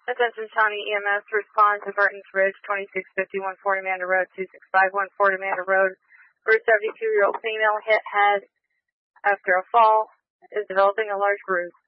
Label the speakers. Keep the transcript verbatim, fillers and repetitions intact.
Speaker 1: Attention County E M S, respond to Burton's Ridge, twenty-six fifty-one Fort Amanda Road, two six five one Fort Amanda Road, where a seventy-two-year-old female hit head after a fall is developing a large bruise.